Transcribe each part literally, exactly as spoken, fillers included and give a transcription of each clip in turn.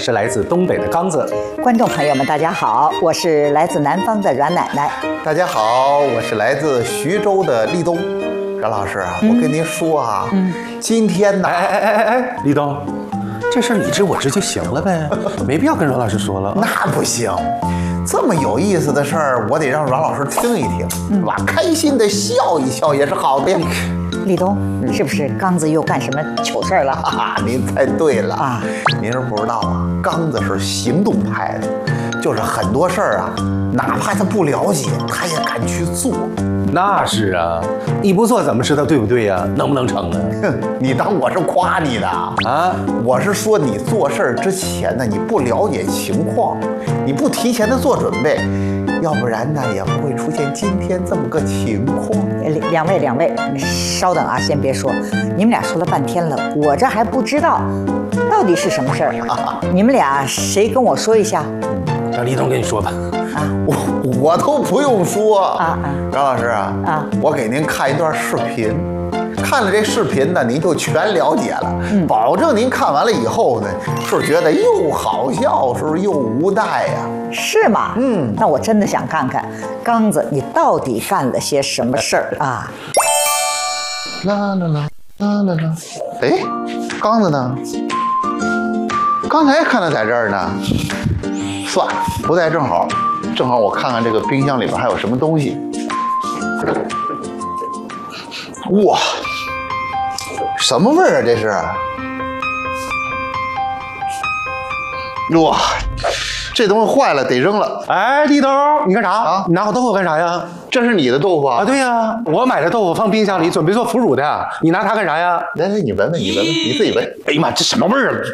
是来自东北的刚子。 观众朋友们，大家好，我是来自南方的阮奶奶。 大家好，我是来自徐州的立冬。阮老师啊，嗯、我跟您说啊，嗯、今天呢， 哎哎哎哎哎，立冬，这事儿你知我知就行了呗，没必要跟阮老师说了。 那不行。这么有意思的事儿，我得让阮老师听一听，是吧？开心的笑一笑也是好的呀。 立冬，是不是刚子又干什么糗事儿了？ 啊，您猜对了啊！您是不知道啊，刚子是行动派的，就是很多事儿啊，哪怕他不了解，他也敢去做。 那是啊，你不做怎么知道对不对呀、啊？能不能成啊？ 你当我是夸你的啊？我是说你做事儿之前呢，你不了解情况，你不提前的做准备，要不然呢也不会出现今天这么个情况。 两位两位，稍等啊，先别说，你们俩说了半天了，我这还不知道到底是什么事儿。啊、你们俩谁跟我说一下？ 让立冬跟你说吧。 啊，我我都不用说啊。 张老师啊，啊，我给您看一段视频，看了这视频呢，您就全了解了。嗯，保证您看完了以后呢，是觉得又好笑，是又无奈呀、啊。 是吗？嗯，那我真的想看看刚子你到底干了些什么事儿啊！ 啦啦啦啦啦啦！哎，刚子呢？刚才看他在这儿呢。算了，不在正好，正好我看看这个冰箱里边还有什么东西。哇，什么味儿啊？这是？哇，这东西坏了得扔了。 哎，立冬，你干啥啊？ 你拿我豆腐干啥呀？ 这是你的豆腐啊？ 啊，对呀，我买的豆腐放冰箱里，准备做腐乳的。你拿它干啥呀？ 来来，你闻闻，你闻闻，你自己闻。 哎呀妈，这什么味儿啊？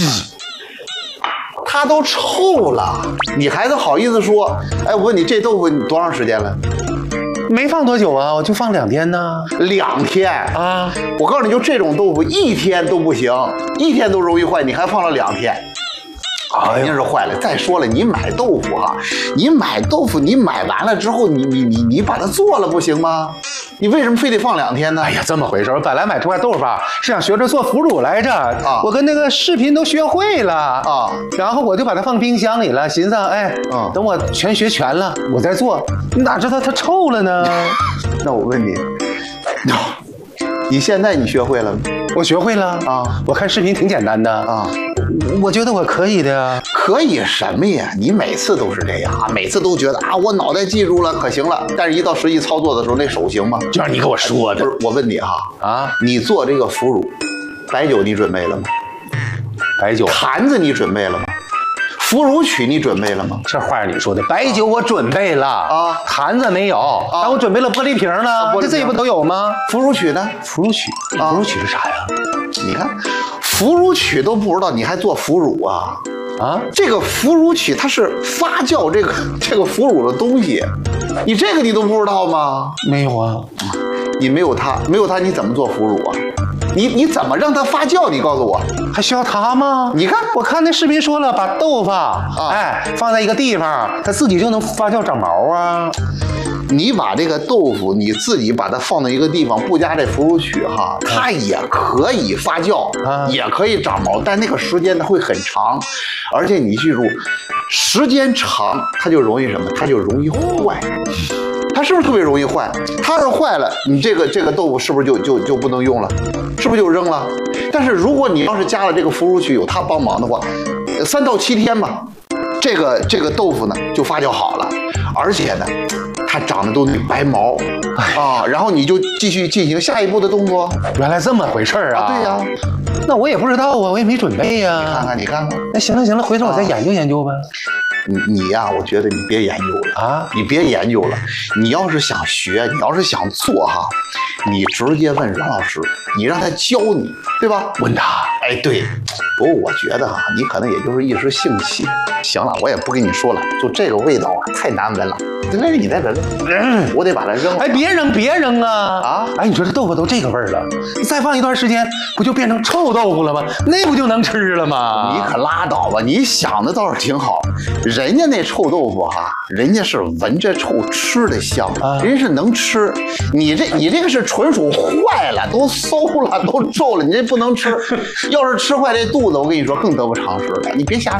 它都臭了，你还是好意思说？哎，我问你，这豆腐多长时间了？ 没放多久啊，我就放两天呢。 两天啊！我告诉你，就这种豆腐，一天都不行，一天都容易坏，你还放了两天，肯定是坏了。再说了，你买豆腐哈、啊，你买豆腐，你买完了之后，你你你你把它做了不行吗？你为什么非得放两天呢？ 哎呀，这么回事儿。本来买这块豆腐啊，是想学着做腐乳来着。啊，我跟那个视频都学会了啊，然后我就把它放冰箱里了，寻思，哎，啊、等我全学全了，我再做。你哪知道它臭了呢？ 那我问你，你现在你学会了吗？ 我学会了啊！我看视频挺简单的啊，我觉得我可以的呀。 可以什么呀？你每次都是这样啊，每次都觉得啊，我脑袋记住了可行了，但是一到实际操作的时候，那手行吗？ 就让你给我说的。 不是，我问你哈啊，你做这个腐乳，白酒你准备了吗？ 白酒。 坛子你准备了吗？腐乳曲你准备了吗？ 这话你说的，白酒我准备了啊，坛子没有，啊、但我准备了玻璃瓶呢，啊、这这些不都有吗？ 腐乳曲呢？ 腐乳曲，啊、腐乳曲是啥呀？ 你看，腐乳曲都不知道，你还做腐乳啊？啊，这个腐乳曲它是发酵这个这个腐乳的东西，你这个你都不知道吗？ 没有啊， 你没有它，没有它你怎么做腐乳啊？你你怎么让它发酵？你告诉我， 还需要它吗？ 你看， 我看那视频说了，把豆腐啊，哎放在一个地方，它自己就能发酵长毛啊。 你把这个豆腐你自己把它放在一个地方，不加这腐乳曲哈，它也可以发酵，啊、也可以长毛，但那个时间它会很长，而且你记住，时间长它就容易什么？它就容易坏。它是不是特别容易坏？它要是坏了，你这个这个豆腐是不是就就就不能用了？是不是就扔了？但是如果你要是加了这个腐乳曲，有它帮忙的话，三到七天吧，这个这个豆腐呢就发酵好了，而且呢，它长的都是白毛啊，然后你就继续进行下一步的动作。 原来这么回事儿啊！ 啊对呀、啊， 那我也不知道啊，我也没准备呀、啊。 你看看，你看看。 那行了行了，回头我再研究研究呗。 你你呀、啊，我觉得你别研究了啊！你别研究了，你要是想学，你要是想做哈，你直接问阮老师，你让他教你，对吧？ 问他， 哎，对。不过我觉得啊，你可能也就是一时兴起。行了，我也不跟你说了，就这个味道啊，太难闻了。来，你再闻闻，嗯，我得把它扔了。 哎，别扔，别扔啊！ 啊， 哎，你说这豆腐都这个味儿了，你再放一段时间，不就变成臭豆腐了吗？那不就能吃了吗？ 你可拉倒吧！你想的倒是挺好，人家那臭豆腐哈、啊，人家是闻着臭吃的香，啊、人家是能吃。你这你这个是纯属坏了，都馊了，都皱了，你这不能吃。要是吃坏这肚子，我跟你说更得不偿失了。你别瞎